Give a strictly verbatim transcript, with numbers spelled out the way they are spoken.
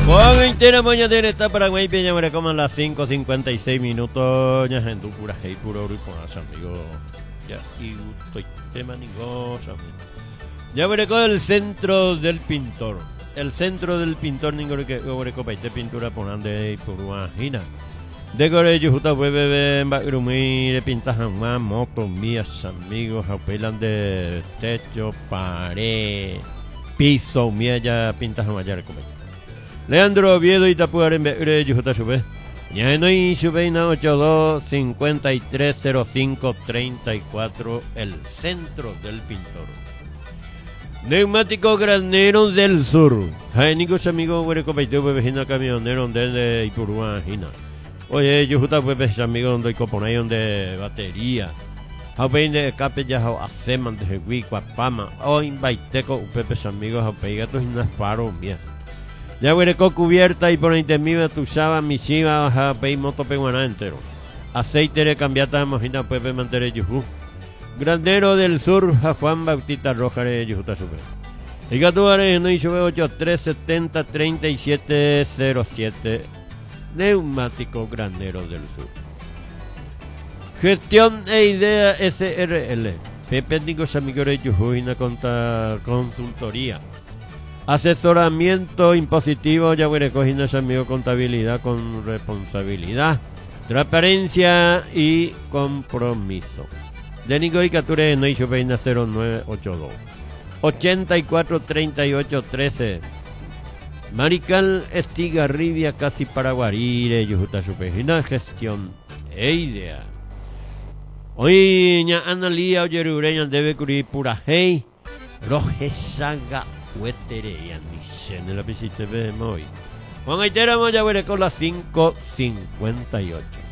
Con entera mañana está Paraguay, Peña, como a las cinco cincuenta y seis minutos. Ya en tu pura hey, puro oriconas, amigo. Ya, y estoy tema ni cosa. Ya veré con el centro del pintor. El centro del pintor, ninguno que over copaite pintura ponande y por una gina. De gore yo justo fue bebé en Bagrumi, de pintas más motos mías, amigos, apelan de techo, pared, piso, mía ya pintas a mayar copaite. Leandro Oviedo y Tapuar en Beure, Yujuta Sube. Ya no hay Sube na ocho dos cinco tres cero cinco tres cuatro, el centro del pintor. Neumático Granero del Sur. Jaénicos amigos, hueco paiteo, vecino camionero desde Ipurúa, Gina. Oye, Yujuta fue pues amigo donde coponé donde batería. Haupein de escape ya hacemos de Huico, Pama. O invaiteco, Pepe amigos, haupein gatos y unas faros, mía. Ya hueco cubierta y por ahí te mira tu saba, mi chiva, ja, pei moto peguana entero. Aceite de cambiata, imagina, Pepe mantere yujú. Granero del Sur, a Juan Bautista Roja de Yujuta Super. Y Gatuare, no hizo ocho tres setenta treinta y siete cero siete. Neumático Granero del Sur. Gestión e idea S R L. Pepe Nicos amigos de Yujú y una consultoría. Asesoramiento impositivo, ya voy a recoger amigo contabilidad con responsabilidad, transparencia y compromiso. De Nico y Cature no hizo veinte cero nueve ocho dos ochenta y cuatro treinta y ocho trece. Marical Estigarribia casi Paraguarire, Yujuta Supejina, gestión e idea. Hoy ña Analía Oyerureña debe cubrir pura hey, roje saga. Hueterea, ni se en la visita de hoy. Juan Aitera, ya veré con las cinco cincuenta y ocho.